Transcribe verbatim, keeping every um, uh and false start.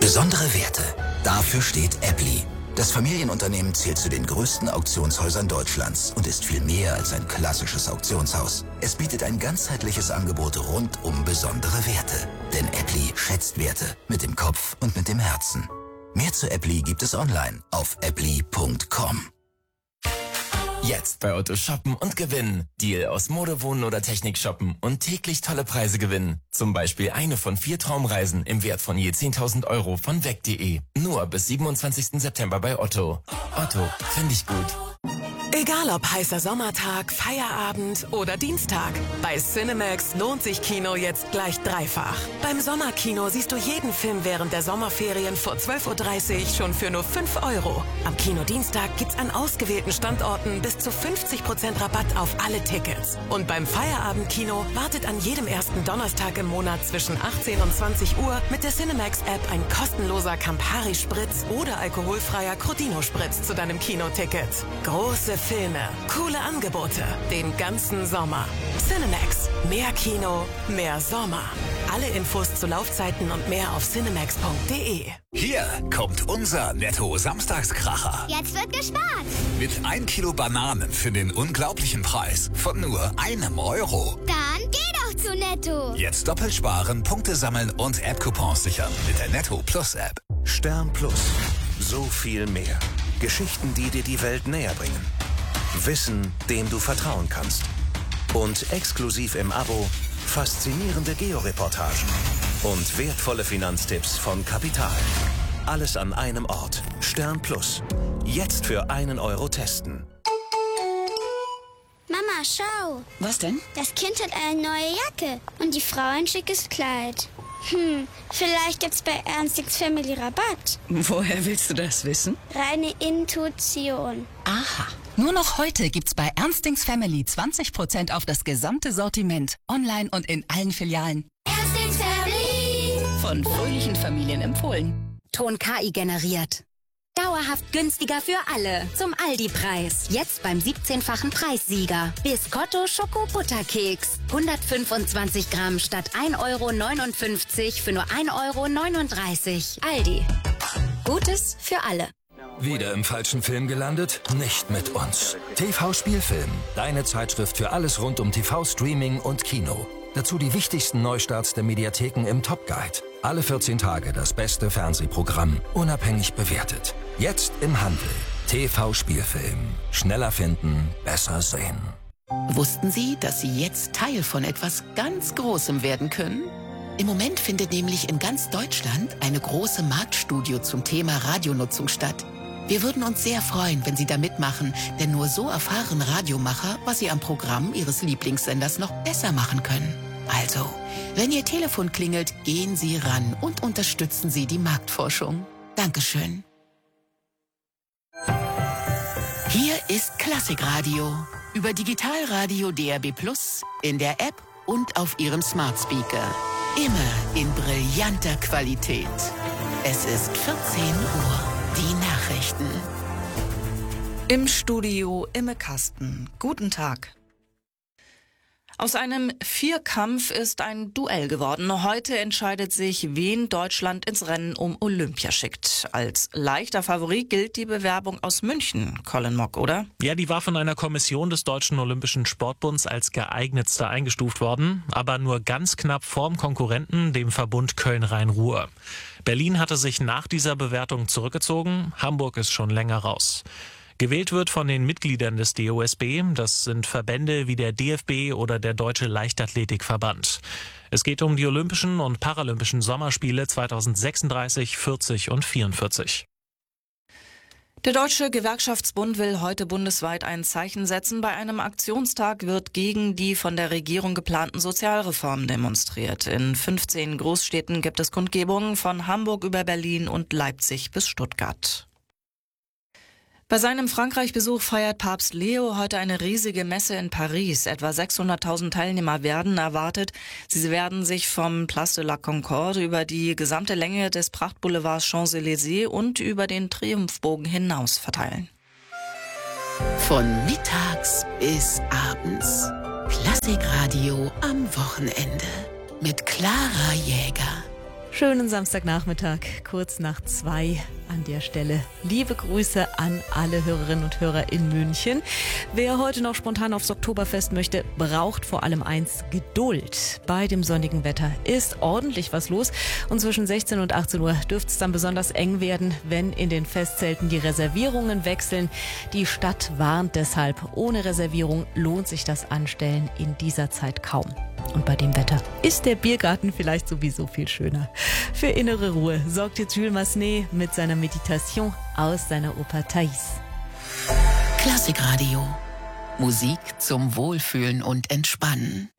Besondere Werte. Dafür steht Appli. Das Familienunternehmen zählt zu den größten Auktionshäusern Deutschlands und ist viel mehr als ein klassisches Auktionshaus. Es bietet ein ganzheitliches Angebot rund um besondere Werte. Denn Appli schätzt Werte mit dem Kopf und mit dem Herzen. Mehr zu Appli gibt es online auf appli punkt com. Jetzt bei Otto shoppen und gewinnen. Deal aus Mode, Wohnen oder Technik shoppen und täglich tolle Preise gewinnen. Zum Beispiel eine von vier Traumreisen im Wert von je zehntausend Euro von weg punkt de. Nur bis siebenundzwanzigsten September bei Otto. Otto, finde ich gut. Egal ob heißer Sommertag, Feierabend oder Dienstag. Bei Cinemax lohnt sich Kino jetzt gleich dreifach. Beim Sommerkino siehst du jeden Film während der Sommerferien vor zwölf Uhr dreißig schon für nur fünf Euro. Am Kinodienstag gibt's an ausgewählten Standorten bis zu fünfzig Prozent Rabatt auf alle Tickets. Und beim Feierabendkino wartet an jedem ersten Donnerstag im Monat zwischen achtzehn und zwanzig Uhr mit der Cinemax-App ein kostenloser Campari-Spritz oder alkoholfreier Crodino-Spritz zu deinem Kinoticket. Große Filme, coole Angebote, den ganzen Sommer. Cinemax. Mehr Kino, mehr Sommer. Alle Infos zu Laufzeiten und mehr auf cinemax punkt de. Hier kommt unser Netto-Samstagskracher. Jetzt wird gespart. Mit ein Kilo Bananen für den unglaublichen Preis von nur einem Euro. Dann geh doch zu Netto. Jetzt doppelt sparen, Punkte sammeln und App-Coupons sichern mit der Netto Plus App. Stern Plus. So viel mehr. Geschichten, die dir die Welt näher bringen. Wissen, dem du vertrauen kannst. Und exklusiv im Abo faszinierende Georeportagen und wertvolle Finanztipps von Kapital. Alles an einem Ort. Stern Plus. Jetzt für einen Euro testen. Mama, schau. Was denn? Das Kind hat eine neue Jacke und die Frau ein schickes Kleid. Hm, vielleicht gibt's bei Ernstings Family Rabatt. Woher willst du das wissen? Reine Intuition. Aha. Nur noch heute gibt's bei Ernstings Family zwanzig Prozent auf das gesamte Sortiment. Online und in allen Filialen. Ernstings Family. Von fröhlichen Familien empfohlen. Ton K I generiert. Dauerhaft günstiger für alle. Zum Aldi-Preis. Jetzt beim siebzehnfachen Preissieger. Biscotto Schoko-Butterkeks. hundertfünfundzwanzig Gramm statt ein Euro neunundfünfzig für nur ein Euro neununddreißig. Aldi. Gutes für alle. Wieder im falschen Film gelandet? Nicht mit uns. T V-Spielfilm. Deine Zeitschrift für alles rund um T V-Streaming und Kino. Dazu die wichtigsten Neustarts der Mediatheken im Top Guide. Alle vierzehn Tage das beste Fernsehprogramm. Unabhängig bewertet. Jetzt im Handel. T V-Spielfilm. Schneller finden, besser sehen. Wussten Sie, dass Sie jetzt Teil von etwas ganz Großem werden können? Im Moment findet nämlich in ganz Deutschland eine große Marktstudie zum Thema Radionutzung statt. Wir würden uns sehr freuen, wenn Sie da mitmachen, denn nur so erfahren Radiomacher, was sie am Programm Ihres Lieblingssenders noch besser machen können. Also, wenn Ihr Telefon klingelt, gehen Sie ran und unterstützen Sie die Marktforschung. Dankeschön. Hier ist Klassikradio. Über Digitalradio D A B Plus, in der App und auf Ihrem Smart Speaker. Immer in brillanter Qualität. Es ist vierzehn Uhr. Die Nachrichten. Im Studio Imme Kasten. Guten Tag. Aus einem Vierkampf ist ein Duell geworden. Heute entscheidet sich, wen Deutschland ins Rennen um Olympia schickt. Als leichter Favorit gilt die Bewerbung aus München. Colin Mock, oder? Ja, die war von einer Kommission des Deutschen Olympischen Sportbunds als geeignetste eingestuft worden, aber nur ganz knapp vorm Konkurrenten, dem Verbund Köln-Rhein-Ruhr. Berlin hatte sich nach dieser Bewertung zurückgezogen, Hamburg ist schon länger raus. Gewählt wird von den Mitgliedern des D O S B, das sind Verbände wie der D F B oder der Deutsche Leichtathletikverband. Es geht um die Olympischen und Paralympischen Sommerspiele zweitausendsechsunddreißig, vierzig und vierundvierzig. Der Deutsche Gewerkschaftsbund will heute bundesweit ein Zeichen setzen. Bei einem Aktionstag wird gegen die von der Regierung geplanten Sozialreformen demonstriert. In fünfzehn Großstädten gibt es Kundgebungen von Hamburg über Berlin und Leipzig bis Stuttgart. Bei seinem Frankreich-Besuch feiert Papst Leo heute eine riesige Messe in Paris. Etwa sechshunderttausend Teilnehmer werden erwartet. Sie werden sich vom Place de la Concorde über die gesamte Länge des Prachtboulevards Champs-Élysées und über den Triumphbogen hinaus verteilen. Von mittags bis abends. Klassikradio am Wochenende. Mit Clara Jäger. Schönen Samstagnachmittag, kurz nach zwei an der Stelle. Liebe Grüße an alle Hörerinnen und Hörer in München. Wer heute noch spontan aufs Oktoberfest möchte, braucht vor allem eins: Geduld. Bei dem sonnigen Wetter ist ordentlich was los und zwischen sechzehn und achtzehn Uhr dürfte es dann besonders eng werden, wenn in den Festzelten die Reservierungen wechseln. Die Stadt warnt deshalb, ohne Reservierung lohnt sich das Anstellen in dieser Zeit kaum. Und bei dem Wetter ist der Biergarten vielleicht sowieso viel schöner. Für innere Ruhe sorgt jetzt Jules Massenet mit seiner Meditation aus seiner Oper Thais. Klassikradio. Musik zum Wohlfühlen und Entspannen.